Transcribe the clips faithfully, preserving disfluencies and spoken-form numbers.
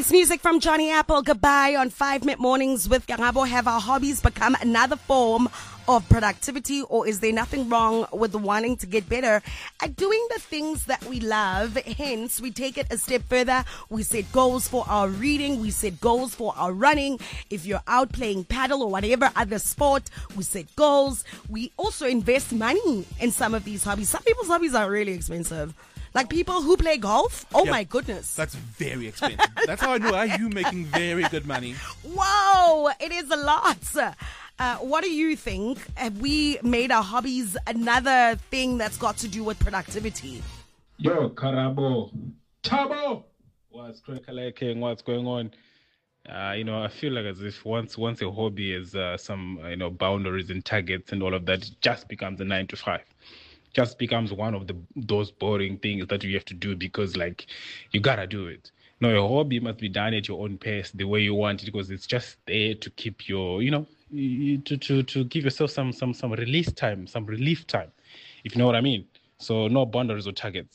Nice music from Johnny Apple. Goodbye on five Minute Mornings with Karabo. Have our hobbies become another form of productivity, or is there nothing wrong with wanting to get better at doing the things that we love? Hence, we take it a step further. We set goals for our reading. We set goals for our running. If you're out playing paddle or whatever other sport, we set goals. We also invest money in some of these hobbies. Some people's hobbies are really expensive. Like people who play golf. Oh Yep. my goodness. That's very expensive. That's how I know. Are you making very good money? Whoa, it is a lot. Uh, what do you think? Have we made our hobbies another thing that's got to do with productivity? Yo, Karabo. Tabo! What's cracking? What's going on? Uh, you know, I feel like as if once once a hobby is uh, some, you know, boundaries and targets and all of that, it just becomes a nine to five. Just becomes one of the those boring things that you have to do because, like, you gotta do it. No, your hobby must be done at your own pace, the way you want it, because it's just there to keep your, you know, you, to to to give yourself some some some release time, some relief time, if you know what I mean. So no boundaries or targets.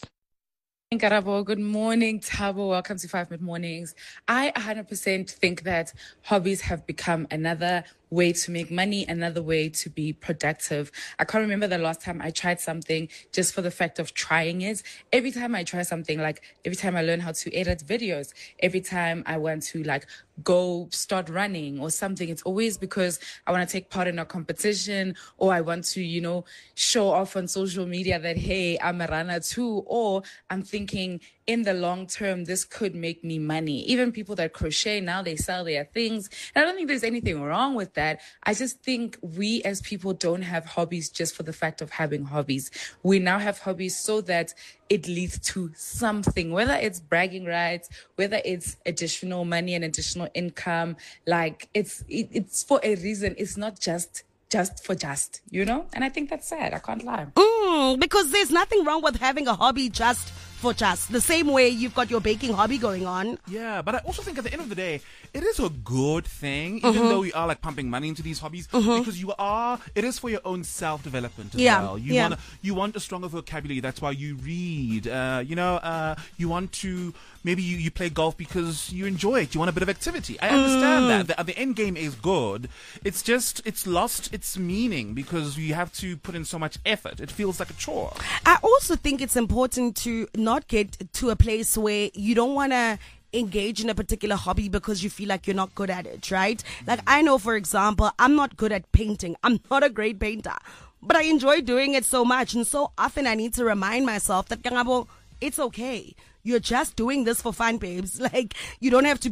Karabo, good morning, Tabo. Welcome to five Minute Mornings. I one hundred percent think that hobbies have become another way to make money, another way to be productive. I can't remember the last time I tried something just for the fact of trying it. Every time I try something, like every time I learn how to edit videos, every time I want to like go start running or something, it's always because I want to take part in a competition, or I want to, you know, show off on social media that, hey, I'm a runner too, or I'm thinking in the long term, this could make me money. Even people that crochet now, they sell their things. And I don't think there's anything wrong with that. I just think we as people don't have hobbies just for the fact of having hobbies. We now have hobbies so that it leads to something, whether it's bragging rights, whether it's additional money and additional income. Like it's, it, it's for a reason. It's not just just for just, you know? And I think that's sad. I can't lie. Mm, because there's nothing wrong with having a hobby just for just. The same way you've got your baking hobby going on. Yeah, but I also think at the end of the day, it is a good thing, even Mm-hmm. though we are like pumping money into these hobbies, Mm-hmm. because you are, it is for your own self-development as Yeah, well. You yeah. want you want a stronger vocabulary. That's why you read. Uh, you know, uh, you want to, maybe you, you play golf because you enjoy it. You want a bit of activity. I understand Mm. that. The, the end game is good. It's just, it's lost its meaning because you have to put in so much effort. It feels like a chore. I also think it's important to not get to a place where you don't want to engage in a particular hobby because you feel like you're not good at it, right? Like I know, for example, I'm not good at painting. I'm not a great painter, but I enjoy doing it so much. And so often I need to remind myself that, Kangabo, it's okay. You're just doing this for fun, babes. Like, you don't have to be